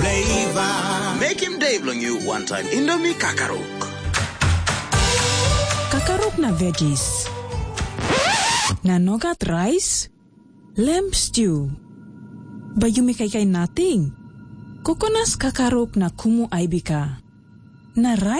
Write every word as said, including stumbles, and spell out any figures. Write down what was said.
flavor. Make him Dave long you one time. Indomie kakaruk. Kakaruk na veggies. Na nogat rice. Lamb stew. Bayumi kay kay nating. Kokonas kakaruk na kumu aibika. Na rice.